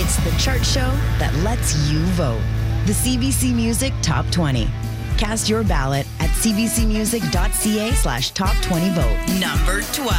It's the chart show that lets you vote. The CBC Music Top 20. Cast your ballot at cbcmusic.ca/top20vote. Number 12.